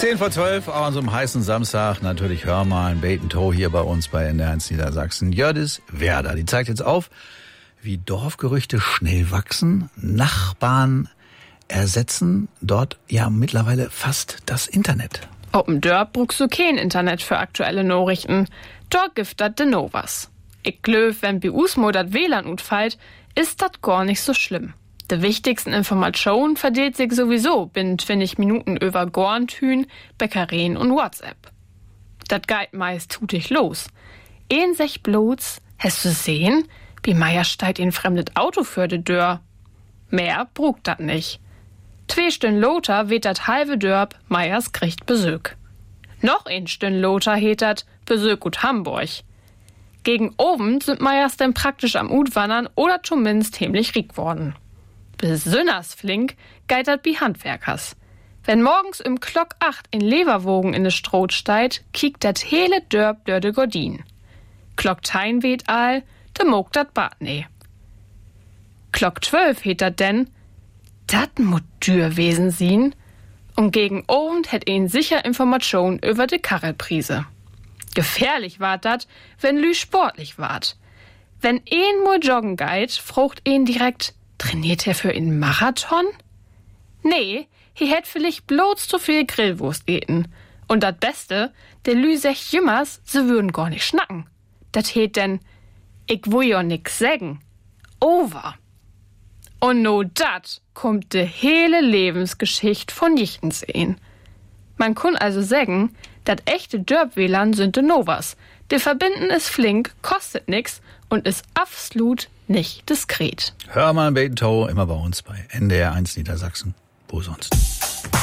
10:12 an so einem heißen Samstag. Natürlich hör mal ein Bait & Tow hier bei uns bei NDR1 Niedersachsen. Jördis Werder, die zeigt jetzt auf, wie Dorfgerüchte schnell wachsen, Nachbarn ersetzen dort ja mittlerweile fast das Internet. Open Dörp bruchst du kein Internet für aktuelle Nachrichten. Dort gibt dat de Novas. Ich glöw, wenn bei Usmo dat WLAN utfallt, ist dat gar nicht so schlimm. Die wichtigsten Informationen verdeelt sich sowieso binnen 20 Minuten über Gorntün, Bäckereien und WhatsApp. Dat geht meist tutig los. Sech bloß, hast du sehen, wie Meier steigt in fremdet Auto für de Dörr. Mehr brugt dat nicht. 2 Stunden Lothar weht dat halbe Dörp, Meiers kriegt Besök. Noch 1 Stunden Lothar het dat Besök gut Hamburg. Gegen oben sind Meiers denn praktisch am Utwandern oder zumindest himmlich riek worden. Besonders flink geht dat bi Handwerkers. Wenn morgens im Klock 8 in Leverwogen in de Stroh steigt, kiekt dat hele Dörp dör de Gordin. Klock 10 weht all, de mog dat Bad ne. Klock 12 het dat denn, dat mut dür wesen sien, und gegen Abend hätt ihn sicher Information über de Karrelprise. Gefährlich ward dat, wenn lü sportlich ward. Wenn mol joggen geit, frucht direkt, trainiert er für einen Marathon? Nee, he hätt vielleicht bloß zu viel Grillwurst eten. Und dat Beste, der lü sech jümmers, se würden gar nicht schnacken. Dat het denn, ich will ja nix sägen. Over. Und no dat kommt de hele Lebensgeschicht von Jichtenseen. Man kann also sagen, dat echte Dörp-WLAN sind de Novas. De verbinden ist flink, kostet nix und ist absolut nicht diskret. Hör mal ein Bait & Tow, immer bei uns bei NDR1 Niedersachsen. Wo sonst?